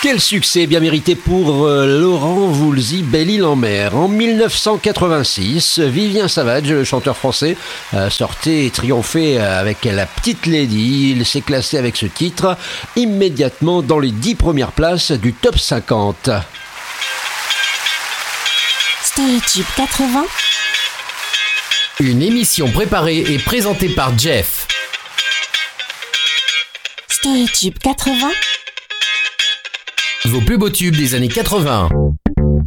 Quel succès bien mérité pour Laurent Voulzy, Belle-Île-en-Mer. En 1986, Vivien Savage, le chanteur français, sortait et triomphait avec La Petite Lady. Il s'est classé avec ce titre immédiatement dans les 10 premières places du top 50. Stéréotype 80. Une émission préparée et présentée par Jeff. Stéréotype 80. Vos plus beaux tubes des années 80.